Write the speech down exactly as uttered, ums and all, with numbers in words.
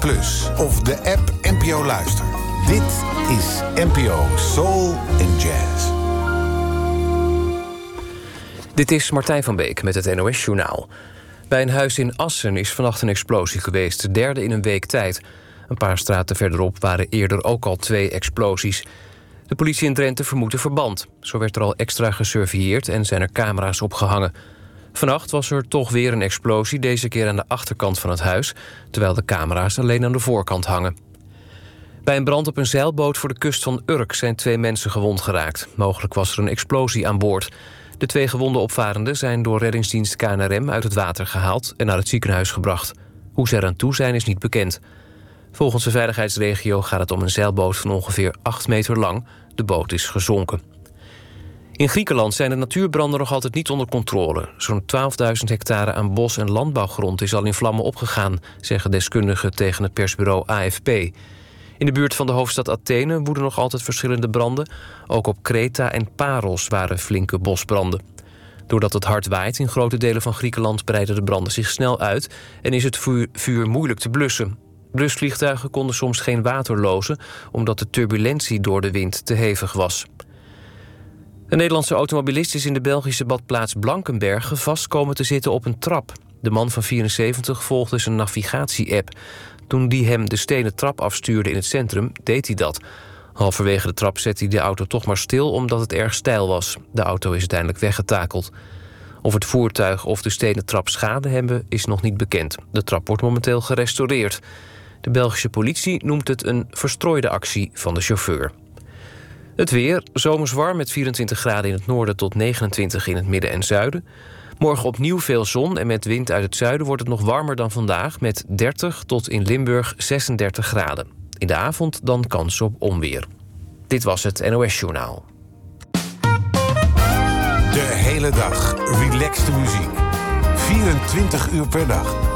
Plus of de app N P O Luister. Dit is N P O Soul and Jazz. Dit is Martijn van Beek met het N O S-journaal. Bij een huis in Assen is vannacht een explosie geweest, de derde in een week tijd. Een paar straten verderop waren eerder ook al twee explosies. De politie in Drenthe vermoedt een verband. Zo werd er al extra gesurveilleerd en zijn er camera's opgehangen. Vannacht was er toch weer een explosie, deze keer aan de achterkant van het huis, terwijl de camera's alleen aan de voorkant hangen. Bij een brand op een zeilboot voor de kust van Urk zijn twee mensen gewond geraakt. Mogelijk was er een explosie aan boord. De twee gewonde opvarenden zijn door reddingsdienst K N R M uit het water gehaald en naar het ziekenhuis gebracht. Hoe ze eraan toe zijn is niet bekend. Volgens de veiligheidsregio gaat het om een zeilboot van ongeveer acht meter lang. De boot is gezonken. In Griekenland zijn de natuurbranden nog altijd niet onder controle. Zo'n twaalfduizend hectare aan bos- en landbouwgrond is al in vlammen opgegaan, zeggen deskundigen tegen het persbureau A F P. In de buurt van de hoofdstad Athene woeden nog altijd verschillende branden. Ook op Kreta en Paros waren flinke bosbranden. Doordat het hard waait in grote delen van Griekenland breiden de branden zich snel uit en is het vuur, vuur moeilijk te blussen. Blusvliegtuigen konden soms geen water lozen omdat de turbulentie door de wind te hevig was. Een Nederlandse automobilist is in de Belgische badplaats Blankenberge vast komen te zitten op een trap. De man van vierenzeventig volgde zijn navigatie-app. Toen die hem de stenen trap afstuurde in het centrum, deed hij dat. Halverwege de trap zette hij de auto toch maar stil omdat het erg steil was. De auto is uiteindelijk weggetakeld. Of het voertuig of de stenen trap schade hebben is nog niet bekend. De trap wordt momenteel gerestaureerd. De Belgische politie noemt het een verstrooide actie van de chauffeur. Het weer, zomers warm met vierentwintig graden in het noorden tot negenentwintig in het midden en zuiden. Morgen opnieuw veel zon en met wind uit het zuiden wordt het nog warmer dan vandaag met dertig tot in Limburg zesendertig graden. In de avond dan kans op onweer. Dit was het N O S-journaal. De hele dag relaxte muziek. vierentwintig uur per dag.